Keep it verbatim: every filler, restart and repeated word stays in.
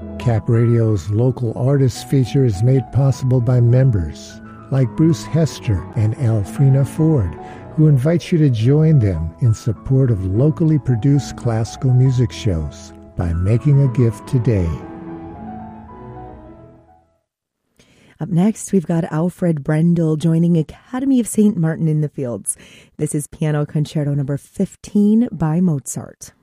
Cap Radio's local artists feature is made possible by members like Bruce Hester and Alfrena Ford, who invite you to join them in support of locally produced classical music shows by making a gift today. Up next, we've got Alfred Brendel joining Academy of Saint Martin in the Fields. This is Piano Concerto number fifteen by Mozart.